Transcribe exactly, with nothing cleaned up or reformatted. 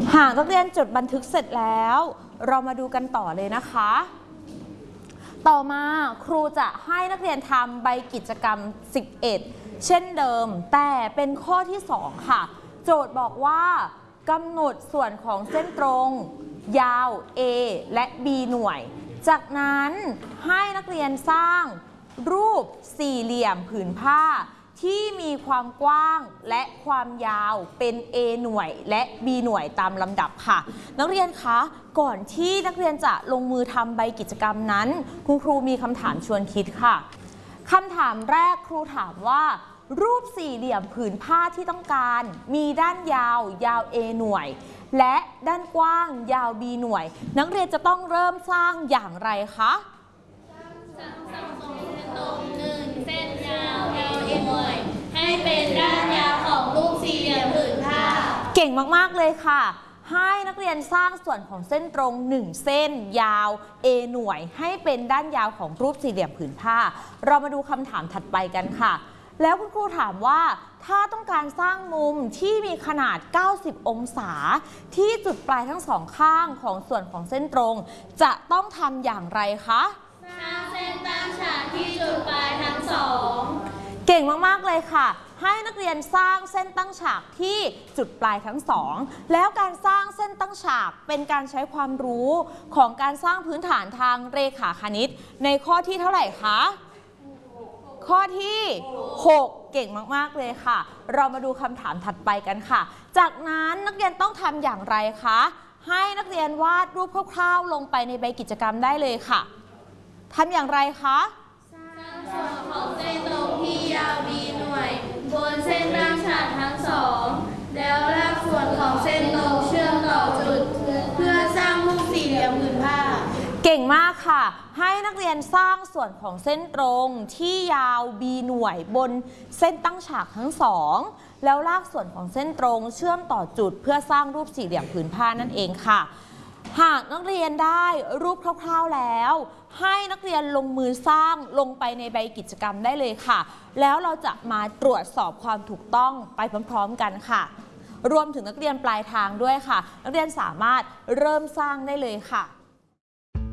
หากนักเรียนจดบันทึกเสร็จแล้วเรามาดูกันต่อเลยนะคะต่อมาครูจะให้นักเรียนทำใบกิจกรรมสิบเอ็ดเช่นเดิมแต่เป็นข้อที่สองค่ะโจทย์บอกว่ากำหนดส่วนของเส้นตรงยาว A และ B หน่วยจากนั้นให้นักเรียนสร้างรูปสี่เหลี่ยมผืนผ้าที่มีความกว้างและความยาวเป็น A หน่วยและ B หน่วยตามลำดับค่ะนักเรียนคะก่อนที่นักเรียนจะลงมือทำใบกิจกรรมนั้นคุณครูมีคำถามชวนคิดค่ะคำถามแรกครูถามว่ารูปสี่เหลี่ยมผืนผ้าที่ต้องการมีด้านยาวยาว A หน่วยและด้านกว้างยาว B หน่วยนักเรียนจะต้องเริ่มสร้างอย่างไรคะสร้างเส้นตรงหนึ่งเส้นยาวยาว A หน่วยให้เป็นด้านยาวของรูปสี่เหลี่ยมผืนผ้าเก่งมากๆเลยค่ะให้นักเรียนสร้างส่วนของเส้นตรงหนึ่งเส้นยาว A หน่วยให้เป็นด้านยาวของรูปสี่เหลี่ยมผืนผ้าเรามาดูคำถามถัดไปกันค่ะแล้วคุณครูถามว่าถ้าต้องการสร้างมุมที่มีขนาดเก้าสิบองศาที่จุดปลายทั้งสองข้างของส่วนของเส้นตรงจะต้องทำอย่างไรคะสร้างเส้นตั้งฉากที่จุดปลายทั้งสองเก่งมากๆเลยค่ะให้นักเรียนสร้างเส้นตั้งฉากที่จุดปลายทั้งสองแล้วการสร้างเส้นตั้งฉากเป็นการใช้ความรู้ของการสร้างพื้นฐานทางเรขาคณิตในข้อที่เท่าไหร่คะข้อที่หกเก่งมากๆเลยค่ะเรามาดูคำถามถัดไปกันค่ะจากนั้นนักเรียนต้องทำอย่างไรคะให้นักเรียนวาดรูปคร่าวๆลงไปในใบกิจกรรมได้เลยค่ะทำอย่างไรคะสร้างส่วนของเส้นตรงที่ยาว B หน่วยบนเส้นตั้งฉากทั้งสองแล้วลากส่วนของเส้นตรงเชื่อมต่อจุดเพื่อสร้างรูปสี่เหลี่ยมผืนผ้าเก่งมากค่ะให้นักเรียนสร้างส่วนของเส้นตรงที่ยาว B หน่วยบนเส้นตั้งฉากทั้งสองแล้วลากส่วนของเส้นตรงเชื่อมต่อจุดเพื่อสร้างรูปสี่เหลี่ยมผืนผ้านั่นเองค่ะหากนักเรียนได้รูปคร่าวๆแล้วให้นักเรียนลงมือสร้างลงไปในใบกิจกรรมได้เลยค่ะแล้วเราจะมาตรวจสอบความถูกต้องไปพร้อมๆกันค่ะรวมถึงนักเรียนปลายทางด้วยค่ะนักเรียนสามารถเริ่มสร้างได้เลยค่ะ